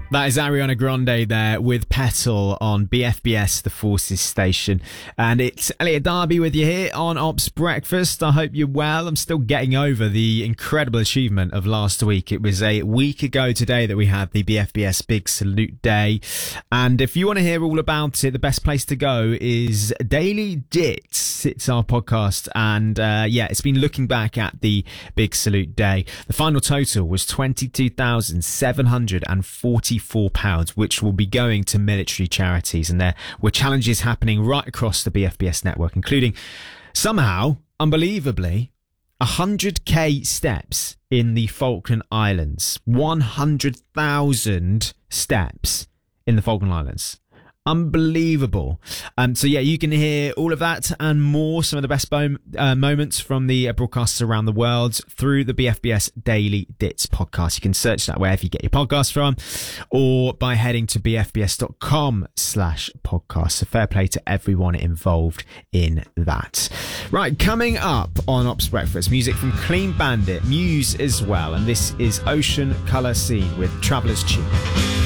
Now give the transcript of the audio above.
That is Ariana Grande there with Petal on BFBS, the Forces station. And it's Elliot Darby with you here on Ops Breakfast. I hope you're well. I'm still getting over the incredible achievement of last week. It was a week ago today that we had the BFBS Big Salute Day. And if you want to hear all about it, the best place to go is Daily Dits. It's our podcast. And it's been looking back at the Big Salute Day. The final total was £22,744, which will be going to military charities. And there were challenges happening right across the BFBS network, including somehow, unbelievably, 100k steps in the Falkland Islands. 100,000 steps in the Falkland Islands. Unbelievable. You can hear all of that and more, some of the best moments from the broadcasts around the world through the BFBS Daily Dits podcast. You can search that wherever you get your podcast from, or by heading to bfbs.com/podcast. So fair play to everyone involved in that. Right, coming up on Ops Breakfast, music from Clean Bandit, Muse as well, and this is Ocean Colour Scene with Traveller's Tune.